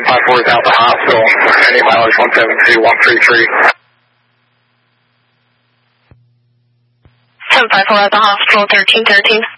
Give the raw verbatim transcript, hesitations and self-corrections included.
five four is out the hospital. Any mileage one seven two one three three. seven five four at the hospital, thirteen thirteen.